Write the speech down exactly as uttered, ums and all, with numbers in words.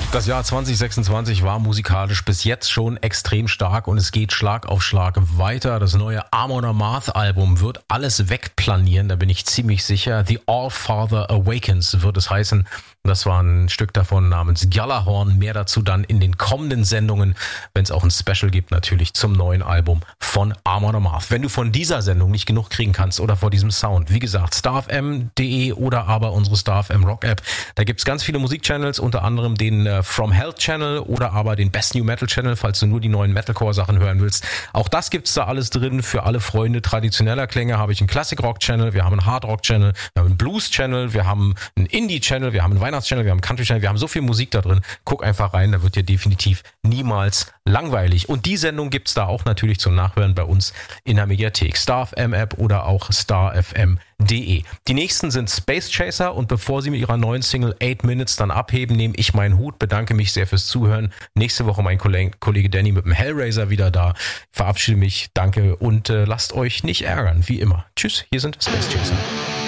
Das Jahr zwanzig sechsundzwanzig war musikalisch bis jetzt schon extrem stark und es geht Schlag auf Schlag weiter. Das neue Amon Amarth Album wird alles wegplanieren, da bin ich ziemlich sicher. The All-Father Awakens wird es heißen. Das war ein Stück davon namens Gjallarhorn. Mehr dazu dann in den kommenden Sendungen, wenn es auch ein Special gibt, natürlich zum neuen Album von Amon Amarth. Wenn du von dieser Sendung nicht genug kriegen kannst oder vor diesem Sound, wie gesagt, starfm punkt de oder aber unsere StarFM Rock App. Da gibt's ganz viele Musikchannels, unter anderem den äh, From Hell Channel oder aber den Best New Metal Channel, falls du nur die neuen Metalcore-Sachen hören willst. Auch das gibt's da alles drin. Für alle Freunde traditioneller Klänge habe ich einen Classic Rock Channel, wir haben einen Hard Rock Channel, wir haben einen Blues Channel, wir haben einen Indie Channel, wir haben einen Weihnachts-Channel, wir haben einen Country Channel, wir haben so viel Musik da drin. Guck einfach rein, da wird dir definitiv niemals langweilig. Und die Sendung gibt's da auch natürlich zum Nachhören bei uns in der Mediathek. StarFM App oder auch starfm punkt de. Die nächsten sind Space Chaser und bevor sie mit ihrer neuen Single Eight Minutes dann abheben, nehme ich meinen Hut, bedanke mich sehr fürs Zuhören. Nächste Woche mein Kollege Danny mit dem Hellraiser wieder da. Verabschiede mich, danke und äh, lasst euch nicht ärgern, wie immer. Tschüss, hier sind Space Chaser.